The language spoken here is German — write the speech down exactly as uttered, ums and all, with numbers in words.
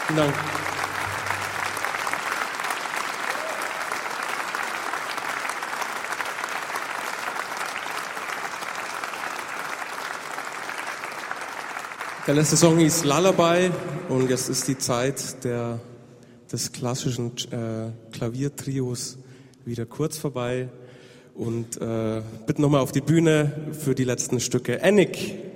Vielen Dank. Der letzte Song hieß Lullaby und jetzt ist die Zeit der, des klassischen äh, Klaviertrios wieder kurz vorbei und äh, bitte nochmal auf die Bühne für die letzten Stücke. Annick.